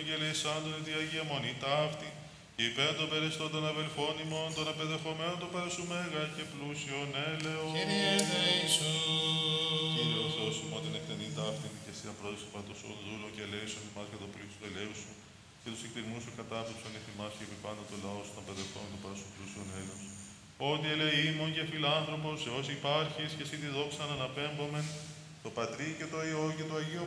και ελεησάντων τη Αγία Μονή ταύτη, υπέρ των περαιστών των αδελφών ημών, των απεδεχομένων των παρασού μέγα και πλούσιων έλεος. Κύριε δεήσου. Κύριε ο Θεός ημών την εκτενή ταύτην και εσύ απρόδειξε παντοσών δούλων και ελέησον ημάς για το πλήθος του ελέου σου και τους εκτιμούς σου κατάπτυξον εκ ημάς και επί πάντα το λαό σου των παιδευτών των παρασού πλούσιων έλεος. Ότι ελεήμων και φιλάνθρωπος σε όσοι υπάρχεις και εσύ τη δόξα να αναπέμπομεν, το Πατρί και το Υιό και το Αγίο